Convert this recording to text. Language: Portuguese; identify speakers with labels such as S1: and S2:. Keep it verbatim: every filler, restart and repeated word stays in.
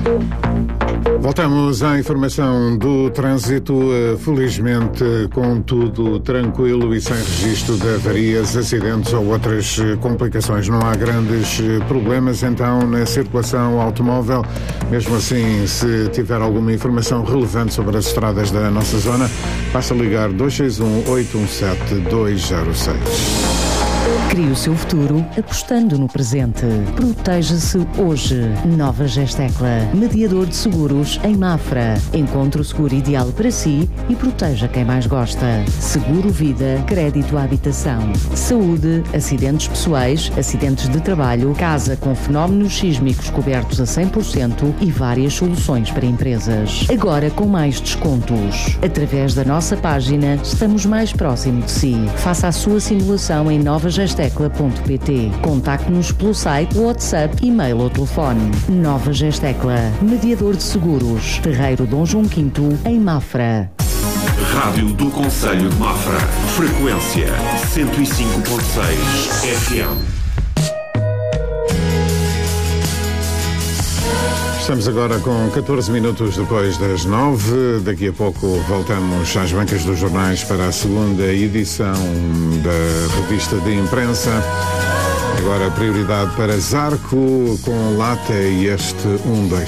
S1: Voltamos à informação do trânsito, felizmente com tudo tranquilo e sem registro de avarias, acidentes ou outras complicações. Não há grandes problemas então na circulação automóvel. Mesmo assim, se tiver alguma informação relevante sobre as estradas da nossa zona, basta ligar dois seis um, oito um sete, dois zero seis.
S2: Crie o seu futuro apostando no presente. Proteja-se hoje. Nova Gestecla, mediador de seguros em Mafra. Encontre o seguro ideal para si e proteja quem mais gosta. Seguro vida, crédito à habitação, saúde, acidentes pessoais, acidentes de trabalho, casa com fenómenos sísmicos cobertos a cem por cento e várias soluções para empresas. Agora com mais descontos. Através da nossa página, estamos mais próximo de si. Faça a sua simulação em nova gestecla ponto pt. Contacte-nos pelo site, WhatsApp, e-mail ou telefone. Nova Gestecla, mediador de seguros. Terreiro Dom João quinto, em Mafra.
S3: Rádio do Concelho de Mafra. Frequência cento e cinco ponto seis F M.
S1: Estamos agora com catorze minutos depois das nove. Daqui a pouco voltamos às bancas dos jornais para a segunda edição da revista de imprensa. Agora prioridade para Zarco com Lata e este um, dois,